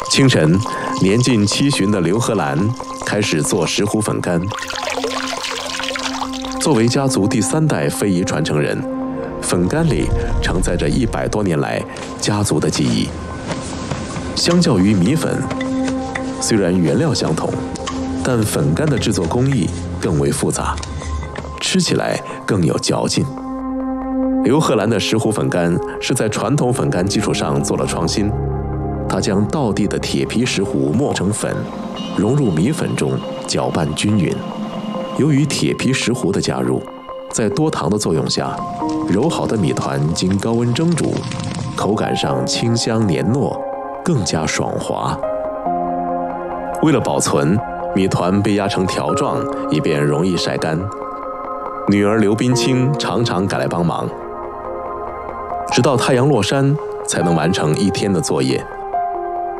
清晨，年近70的刘和兰开始做石斛粉干。作为家族第3代非遗传承人，粉干里承载着100多年来家族的记忆。相较于米粉，虽然原料相同，但粉干的制作工艺更为复杂，吃起来更有嚼劲。刘和兰的石斛粉干是在传统粉干基础上做了创新，他将道地的铁皮石斛磨成粉，融入米粉中，搅拌均匀。由于铁皮石斛的加入，在多糖的作用下，揉好的米团经高温蒸煮，口感上清香黏糯，更加爽滑。为了保存，米团被压成条状，以便容易晒干。女儿刘冰清常常赶来帮忙，直到太阳落山才能完成1天的作业。